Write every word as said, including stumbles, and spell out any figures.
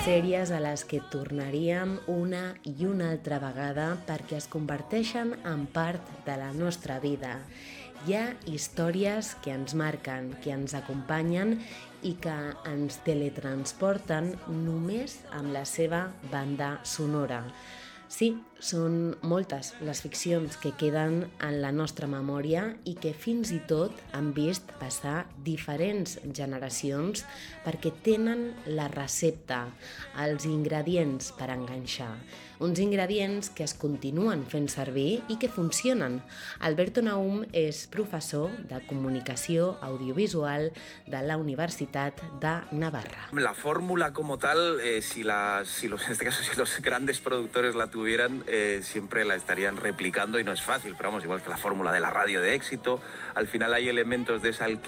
sèries a les que tornaríem una i una altra vegada perquè es converteixen en part de la nostra vida. Hi ha històries que ens marquen, que ens acompanyen i que ens teletransporten només amb la seva banda sonora. Sí, són moltes les ficcions que queden en la nostra memòria i que fins i tot han vist passar diferents generacions perquè tenen la recepta, els ingredients per enganxar. Uns ingredients que es continuen fent servir i que funcionen. Alberto Naum és professor de comunicació audiovisual de la Universitat de Navarra. La fórmula como tal, eh, si, la, si los, en este caso, si los grandes productores la tuvieran, eh, siempre la estarían replicando y no es fácil, pero vamos, igual que la fórmula de la radio de éxito, al final hay elementos de esa alquimia